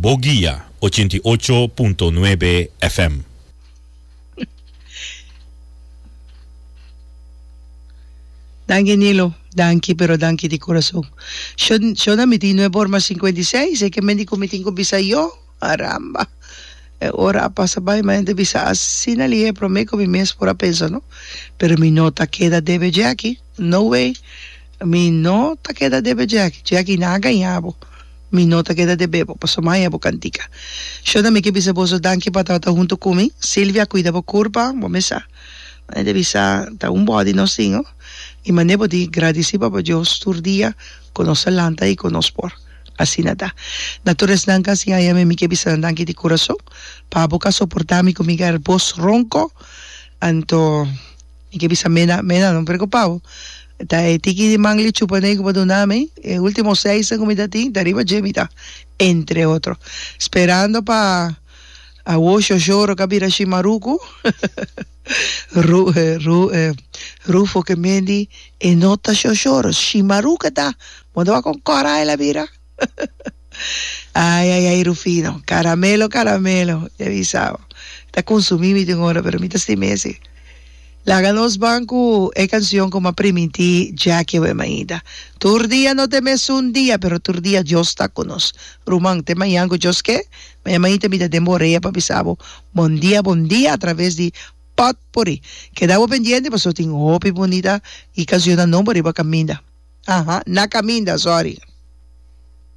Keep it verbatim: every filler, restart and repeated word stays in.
Boguía ochenta y ocho punto nueve F M. Danke Nilo, danke, pero danke de corazón. Yo, yo na meti nueve por más cincuenta y seis, es que me di comiti con visa yo, aramba. Ora pasa by mente visa así na lie promeco mi mes por a pensa, ¿no? Pero mi nota queda debe Jackie, no way. Mi nota queda debe Jackie, Jackie na ganhabo. Mi nota queda de bebo, paso mais abo cantica. Yo na me que visa bozo danke para estar junto comigo. Silvia cuida por curva, vou mesa. Deve visa tá um body no singo. E manevo di agradecido para eu esturdia conosco lanta e conosco por assim nada. Natures danka si aí me que bisa danke de coração. Para boca suportar me comigo el voz ronco. Anto me que bisa mena mena não preocupado. Tá e tiki de mangli chupane ko baduname. E último seis en comida ti, dariba jemita entre outros. Esperando para a Osho Joro Kabira Shimaruku Ru, eh, ru, eh, Rufo que mendi e nota Shoshoro Shimaruka ta quando va con corai la vira ai ai ai Rufino caramelo caramelo te avisavo ta consumimi de ora pero mita sti mesi la ganos banco e canción como primiti Jackie we maida tur día no te mes un día pero tur día Dios está con nos rumang te mayango Dios que me maita mita demorea pa bisabo bon día bon día a través de Potpourri. Quedaba pendiente pues yo tengo hopi bonita y canción no por iba caminda ajá na caminda sorry